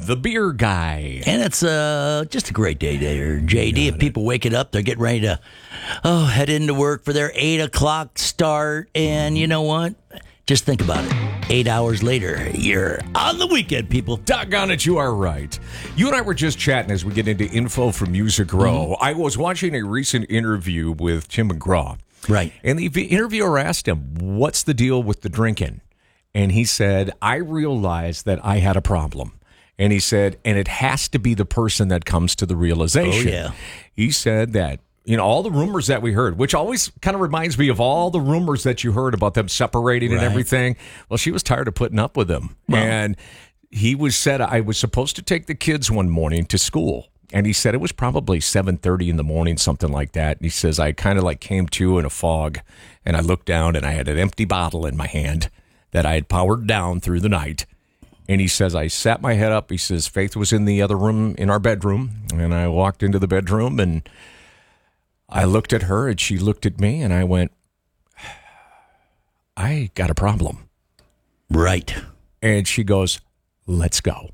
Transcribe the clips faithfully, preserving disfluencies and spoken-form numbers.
the beer guy. And it's uh, just a great day there, J D. If people waking up, they're getting ready to oh head into work for their eight o'clock start. And you know what? Just think about it. Eight hours later, you're on the weekend, people. Doggone it, you are right. You and I were just chatting as we get into info from Music Row. Mm-hmm. I was watching a recent interview with Tim McGraw. Right. And the interviewer asked him, what's the deal with the drinking? And he said, I realized that I had a problem. And he said, and it has to be the person that comes to the realization. Oh, yeah. He said that, you know, all the rumors that we heard, which always kind of reminds me of all the rumors that you heard about them separating right. and everything. Well, she was tired of putting up with him. Well, and he was said, I was supposed to take the kids one morning to school. And he said it was probably seven thirty in the morning, something like that. And he says, I kind of like came to in a fog. And I looked down and I had an empty bottle in my hand that I had powered down through the night. And he says, I sat my head up. He says, Faith was in the other room, in our bedroom. And I walked into the bedroom and I looked at her and she looked at me and I went, I got a problem. Right. And she goes, let's go.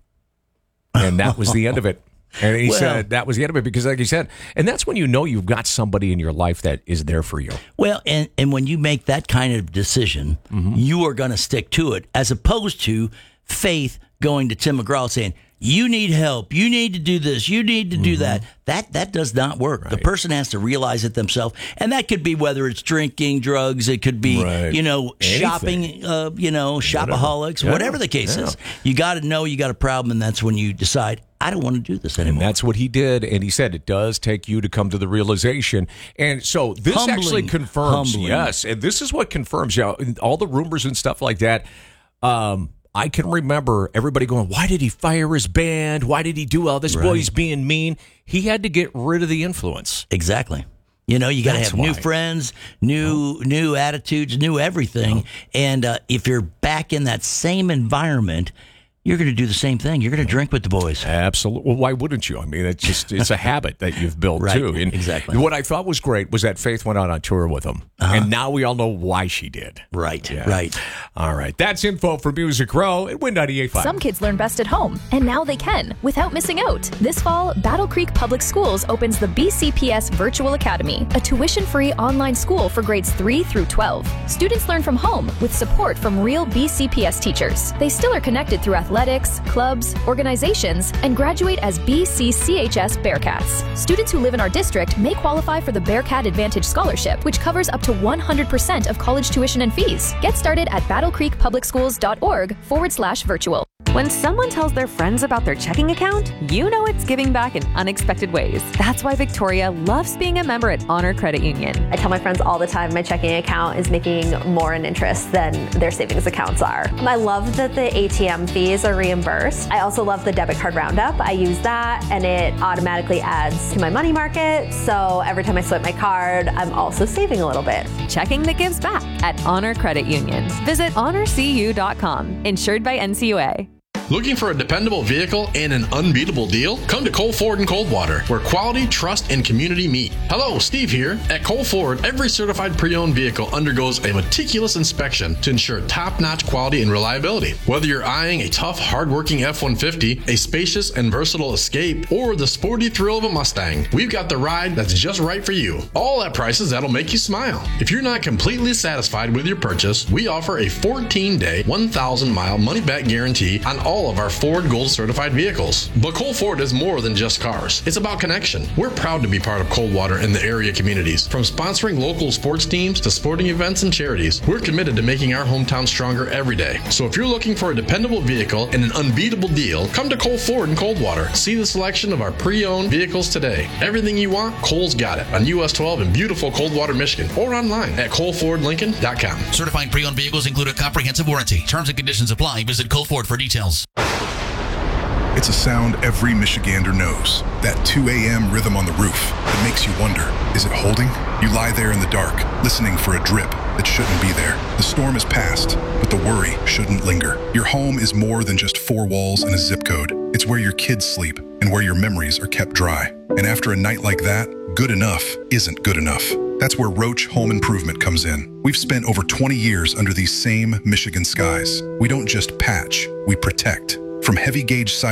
And that was the end of it. And he well, said that was the end of it because, like he said, and that's when you know you've got somebody in your life that is there for you. Well, and, and when you make that kind of decision, mm-hmm. you are going to stick to it, as opposed to Faith going to Tim McGraw saying, you need help, you need to do this, you need to do mm-hmm. that. That that does not work. Right. The person has to realize it themselves. And that could be whether it's drinking, drugs, it could be, right. you know, Anything. shopping, uh, you know, shopaholics, whatever, yeah. whatever the case yeah. is. You got to know you got a problem, and that's when you decide, I don't want to do this anymore. And that's what he did. And he said it does take you to come to the realization. And so this Humbling. actually confirms, Humbling. yes, and this is what confirms, you know, all the rumors and stuff like that. Um, I can remember everybody going, why did he fire his band? Why did he do all this? Right. Boy, he's being mean. He had to get rid of the influence. Exactly. You know, you got to have why. new friends, new oh. new attitudes, new everything. Oh. And uh, if you're back in that same environment, you're going to do the same thing. You're going to drink with the boys. Absolutely. Well, why wouldn't you? I mean, it's just it's a habit that you've built, right. too. And exactly. what I thought was great was that Faith went out on tour with him. Uh-huh. And now we all know why she did. Right, yeah. right. All right. That's info for Music Row at Win ninety-eight point five. Some kids learn best at home, and now they can, without missing out. This fall, Battle Creek Public Schools opens the B C P S Virtual Academy, a tuition-free online school for grades three through twelve. Students learn from home with support from real B C P S teachers. They still are connected through athletics, clubs, organizations, and graduate as B C C H S Bearcats. Students who live in our district may qualify for the Bearcat Advantage Scholarship, which covers up to one hundred percent of college tuition and fees. Get started at battlecreekpublicschools.org forward slash virtual. When someone tells their friends about their checking account, you know it's giving back in unexpected ways. That's why Victoria loves being a member at Honor Credit Union. I tell my friends all the time my checking account is making more in interest than their savings accounts are. I love that the A T M fees are reimbursed. I also love the debit card roundup. I use that and it automatically adds to my money market. So every time I swipe my card, I'm also saving a little bit. Checking that gives back at Honor Credit Union. Visit honor c u dot com. Insured by N C U A. Looking for a dependable vehicle and an unbeatable deal? Come to Cole Ford in Coldwater, where quality, trust, and community meet. Hello, Steve here. At Cole Ford, every certified pre-owned vehicle undergoes a meticulous inspection to ensure top-notch quality and reliability. Whether you're eyeing a tough, hard-working F one fifty, a spacious and versatile Escape, or the sporty thrill of a Mustang, we've got the ride that's just right for you. All at prices that'll make you smile. If you're not completely satisfied with your purchase, we offer a fourteen-day, one thousand mile money-back guarantee on all all of our Ford Gold certified vehicles. But Cole Ford is more than just cars. It's about connection. We're proud to be part of Coldwater and the area communities. From sponsoring local sports teams to sporting events and charities, we're committed to making our hometown stronger every day. So if you're looking for a dependable vehicle and an unbeatable deal, come to Cole Ford in Coldwater. See the selection of our pre-owned vehicles today. Everything you want, Cole's got it on U S twelve in beautiful Coldwater, Michigan, or online at cole ford lincoln dot com. Certified pre-owned vehicles include a comprehensive warranty. Terms and conditions apply. Visit Cole Ford for details. It's a sound every Michigander knows. That two a.m. rhythm on the roof that makes you wonder, is it holding? You lie there in the dark, listening for a drip that shouldn't be there. The storm is past, but the worry shouldn't linger. Your home is more than just four walls and a zip code. It's where your kids sleep and where your memories are kept dry. And after a night like that, good enough isn't good enough. That's where Roach Home Improvement comes in. We've spent over twenty years under these same Michigan skies. We don't just patch, we protect. From heavy gauge